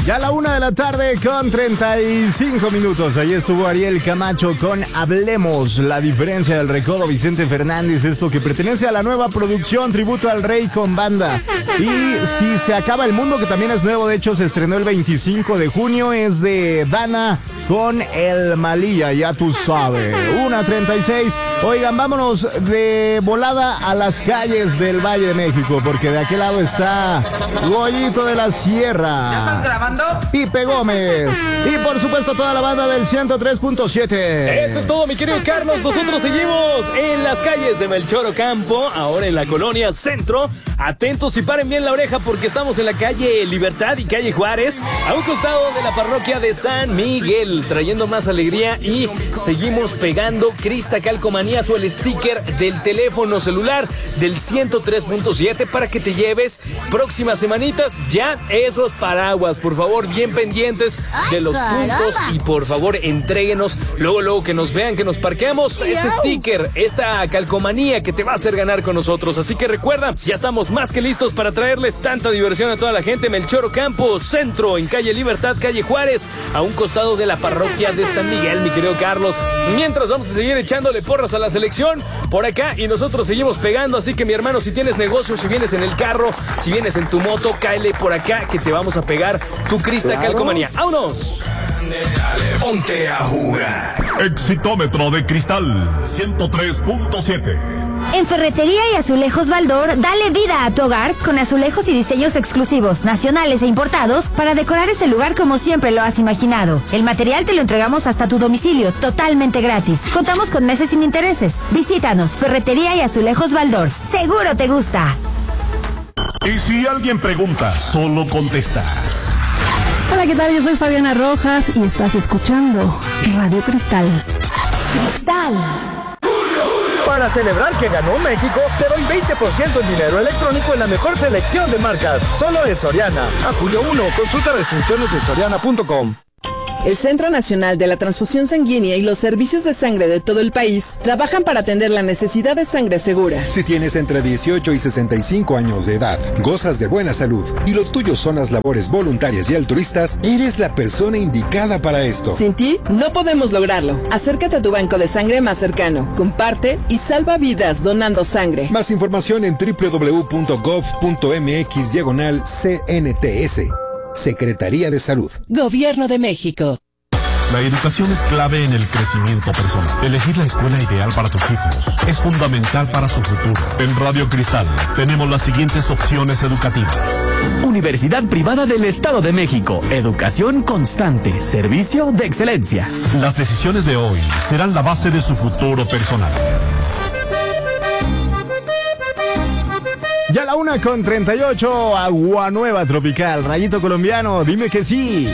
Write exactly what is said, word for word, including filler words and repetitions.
Ya a la una de la tarde con treinta y cinco minutos. Ahí estuvo Ariel Camacho con Hablemos, la diferencia del recodo Vicente Fernández, esto que pertenece a la nueva producción Tributo al Rey con banda. Y Si se acaba el mundo, que también es nuevo, de hecho se estrenó el veinticinco de junio, es de Dana con El Malilla, ya tú sabes. una treinta y seis. Oigan, vámonos de volada a las calles del Valle de México, porque de aquel lado está Goyito de la Sierra. ¿Ya estás grabando? Pipe Gómez. Y por supuesto toda la banda del ciento tres punto siete. Eso es todo, mi querido Carlos. Nosotros seguimos en las calles de Melchor Ocampo, ahora en la colonia Centro. Atentos y paren bien la oreja porque estamos en la calle Libertad y calle Juárez, a un costado de la parroquia de San Miguel, trayendo más alegría, y seguimos pegando Crista Calcomanías o el sticker del teléfono celular del ciento tres punto siete para que te lleves próximas semanitas ya esos paraguas. Por favor, bien pendientes de los puntos y por favor entréguenos luego, luego que nos vean que nos parqueamos este sticker, esta calcomanía que te va a hacer ganar con nosotros. Así que recuerda, ya estamos más que listos para traerles tanta diversión a toda la gente. Melchor Ocampo, Centro, en calle Libertad, calle Juárez, a un costado de la parroquia de San Miguel, mi querido Carlos. Mientras vamos a seguir echándole porras a la selección por acá y nosotros seguimos pegando. Así que, mi hermano, si tienes negocio, si vienes en el carro, si vienes en tu moto, cáele por acá que te vamos a pegar tu Crista claro. Calcomanía. ¡Vámonos! Ponte a jugar. Exitómetro de cristal ciento tres punto siete. En Ferretería y Azulejos Baldor, dale vida a tu hogar con azulejos y diseños exclusivos, nacionales e importados, para decorar ese lugar como siempre lo has imaginado. El material te lo entregamos hasta tu domicilio, totalmente gratis. Contamos con meses sin intereses. Visítanos, Ferretería y Azulejos Baldor. Seguro te gusta. Y si alguien pregunta, solo contestas. Hola, ¿qué tal? Yo soy Fabiana Rojas y estás escuchando Radio Cristal. Cristal. Para celebrar que ganó México, te doy veinte por ciento en dinero electrónico en la mejor selección de marcas. Solo en Soriana. A julio uno, consulta restricciones en soriana punto com. El Centro Nacional de la Transfusión Sanguínea y los servicios de sangre de todo el país trabajan para atender la necesidad de sangre segura. Si tienes entre dieciocho y sesenta y cinco años de edad, gozas de buena salud y lo tuyo son las labores voluntarias y altruistas, eres la persona indicada para esto. Sin ti, no podemos lograrlo. Acércate a tu banco de sangre más cercano, comparte y salva vidas donando sangre. Más información en doble u doble u doble u punto gov punto mx diagonal C N T S. Secretaría de Salud. Gobierno de México. La educación es clave en el crecimiento personal. Elegir la escuela ideal para tus hijos es fundamental para su futuro. En Radio Cristal tenemos las siguientes opciones educativas. Universidad Privada del Estado de México. Educación constante. Servicio de excelencia. Las decisiones de hoy serán la base de su futuro personal. Ya la una con treinta y ocho, Agua Nueva Tropical, Rayito Colombiano, dime que sí.